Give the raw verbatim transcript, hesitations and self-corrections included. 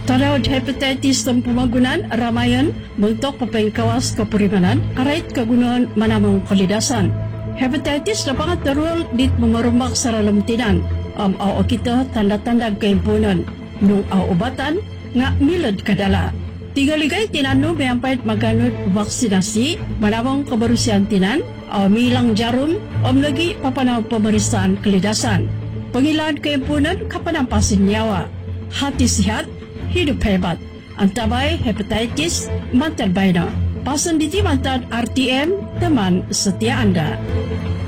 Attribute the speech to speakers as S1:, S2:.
S1: Tadawad hepatitis ng pamagunan, ramayan, muntok papaykawas kapurimanan, karait kagunuhan manamang kalidasan. Hepatitis na pangatarul dit mamarumak sa ralamtinan. Am um, aw kita tanda-tanda kaimpunan. Nung aw ubatan, nga milad kadala. Tigaligay tinano mayampait maganod vaksinasi, manamang kabarusian tinan, aw milang jarum, om lagi papanaw pemeriksaan kalidasan. Pangilan kaimpunan kapanampasin nyawa. Hati sihat, hidup hebat. Antabay hepatitis mantan baina. Pasan diti mantan R T M, teman setia Anda.